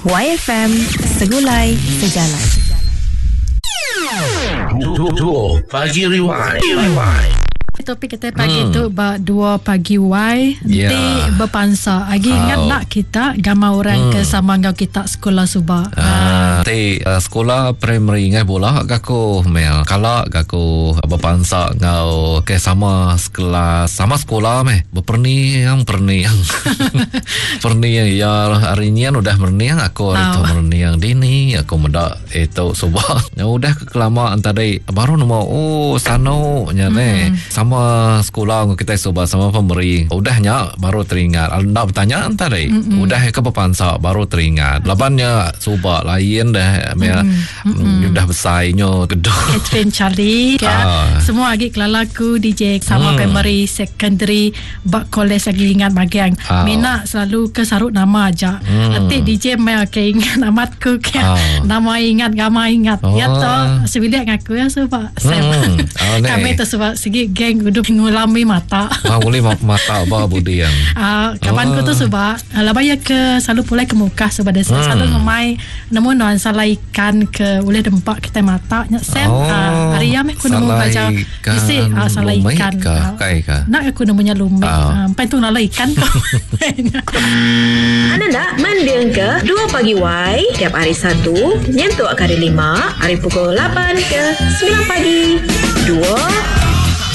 YFM, segulai sejalan. Dua pagi rewind. Topik kita pagi tu dua pagi Y nanti berpansa lagi ingat nak kita gambar orang ke sama ngau kita sekolah subak nanti sekolah primary ngai bola gaku mel kalau gaku berpansa ngau ke sama sekelas sama sekolah meh berperniang perniang ya hari ni udah merniang aku itu merniang dini aku mendak itu subak ya udah kelamaan tadi baru nama sano nya sama sekolah kita sobat sama pemberi udahnya baru teringat nak bertanya tadi udah ke pepansa baru teringat labannya sobat lain dah udah besarnya gedung Catherine Charlie kan semua lagi kelalaku DJ sama pemberi secondary bak college lagi ingat bagian mina selalu ke sarut nama aja nanti DJ mel ke ingat namatku kan nama ingat gama ingat ya toh sebilik ngaku ya sobat kami tu sebab segi geng udah ngulami mata. Boleh mata apa budi yang. Kawanku tu sebab labaya ke selalu pulai ke muka sebab dia selalu ngemai nemu non salah ikan ke boleh dempak kita mata nya sen. Hari ya aku nemu baca isi salah ikan. Nak aku nemunya lumik. Sampai tu nala ikan kau. Anda nak mendiang ke 2 pagi Y tiap hari Sabtu nyentuh hari 5 hari pukul 8 ke 9 pagi. 2